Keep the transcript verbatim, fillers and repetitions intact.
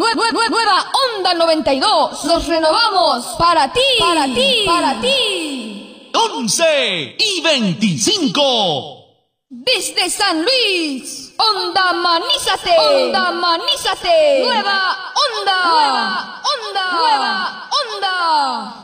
Nueva Onda noventa y dos. Los renovamos para ti, para ti, para ti. once y veinticinco. Desde San Luis, Onda Manízate, Onda Manízate. Nueva Onda, Nueva Onda, Nueva Onda.